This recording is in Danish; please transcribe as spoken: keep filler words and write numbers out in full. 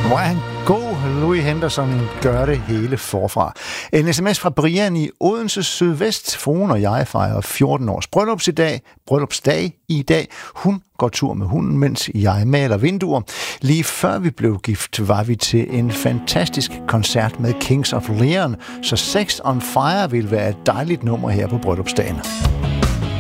Hvor er han god, Louis Henderson gør det hele forfra. En sms fra Brian i Odense Sydvest. Fruen og jeg fejrer fjorten års bryllupsdag i dag. Bryllupsdag i dag. Hun går tur med hunden, mens jeg maler vinduer. Lige før vi blev gift, var vi til en fantastisk koncert med Kings of Leon, så Sex on Fire ville være et dejligt nummer her på bryllupsdagen.